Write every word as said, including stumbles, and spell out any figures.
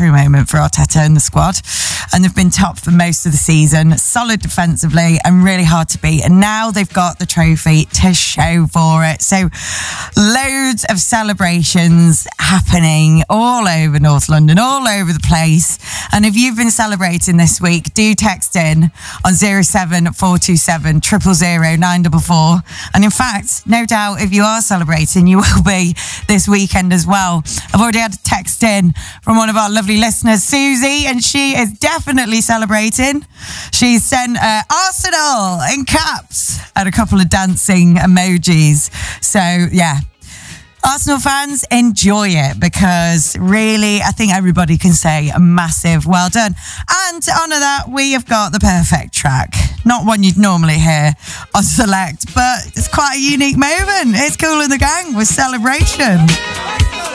breakthrough moment for Arteta and the squad. And they've been top for most of the season, solid defensively and really hard to beat. And now they've got the trophy to show for it. So loads of celebrations happening all over North London, all over the place. And if you've been celebrating this week, do text in on zero seven four two seven, triple zero, nine four four. And in fact, no doubt if you are celebrating, you will be this weekend as well. I've already had a text in from one of our lovely listeners, Susie, and she is definitely celebrating. She's sent uh, Arsenal in caps and a couple of dancing emojis. So, yeah. Arsenal fans, enjoy it, because really, I think everybody can say a massive well done. And to honour that, we have got the perfect track. Not one you'd normally hear on Select, but it's quite a unique moment. It's Kool and the Gang with Celebration.